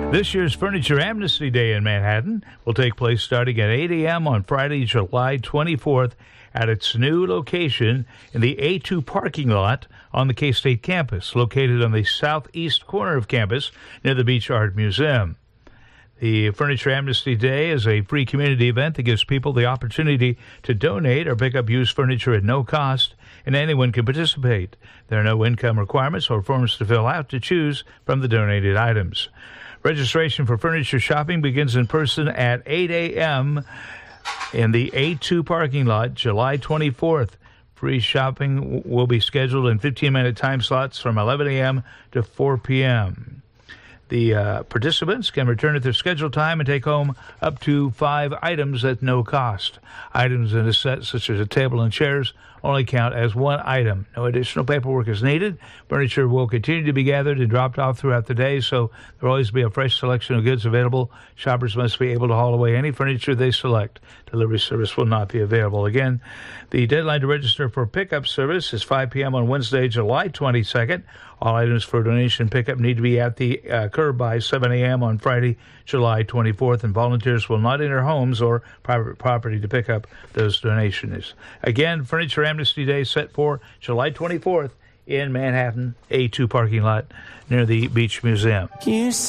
This year's Furniture Amnesty Day in Manhattan will take place starting at 8 a.m. on Friday, July 24th at its new location in the A2 parking lot on the K-State campus, located on the southeast corner of campus near the Beach Art Museum. The Furniture Amnesty Day is a free community event that gives people the opportunity to donate or pick up used furniture at no cost, and anyone can participate. There are no income requirements or forms to fill out to choose from the donated items. Registration for furniture shopping begins in person at 8 a.m. in the A2 parking lot, July 24th. Free shopping will be scheduled in 15-minute time slots from 11 a.m. to 4 p.m. The participants can return at their scheduled time and take home up to 5 items at no cost. Items in a set, such as a table and chairs, only count as one item. No additional paperwork is needed. Furniture will continue to be gathered and dropped off throughout the day, so there will always be a fresh selection of goods available. Shoppers must be able to haul away any furniture they select. Delivery service will not be available. Again, the deadline to register for pickup service is 5 p.m. on Wednesday, July 22nd. All items for donation pickup need to be at the curb by 7 a.m. on Friday, July 24th, and volunteers will not enter homes or private property to pick up those donations. Again, Furniture Amnesty Day set for July 24th in Manhattan, A2 parking lot near the Beach Museum.